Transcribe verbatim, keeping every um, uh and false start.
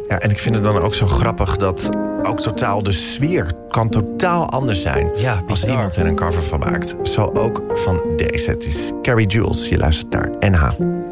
Ja, en ik vind het dan ook zo grappig dat ook totaal de sfeer kan totaal anders zijn. Ja, als bizar. iemand er een cover van maakt. Zo ook van deze. Het is Carrie Jules. Je luistert naar N H.